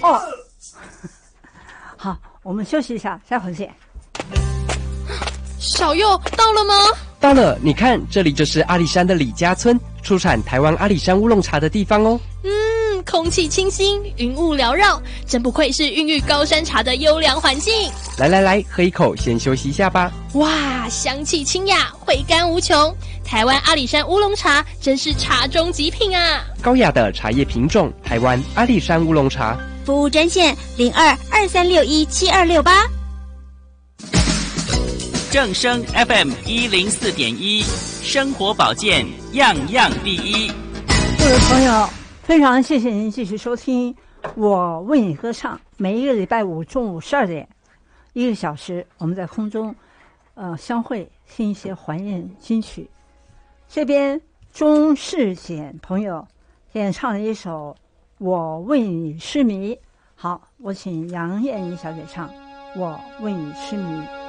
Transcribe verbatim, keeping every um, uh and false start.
哦。好，我们休息一下，待会儿见。 小佑到了吗？ 到了，你看，这里就是阿里山的李家村，出产台湾阿里山乌龙茶的地方哦。 嗯，空气清新，云雾缭绕，真不愧是孕育高山茶的优良环境。 来来来，喝一口，先休息一下吧。 哇，香气清雅，回甘无穷。台湾阿里山乌龙茶真是茶中极品啊！ 高雅的茶叶品种，台湾阿里山乌龙茶。 服务专线零二二三六一七二六八。 正声 F M 一零四点一，生活保健样样第一。 各位朋友，非常谢谢您继续收听我为你歌唱，每一个礼拜五中午十二点，一个小时，我们在空中呃相会，听一些怀念金曲。这边钟世简朋友演唱了一首《我为你痴迷》。好，我请杨燕妮小姐唱《我为你痴迷》。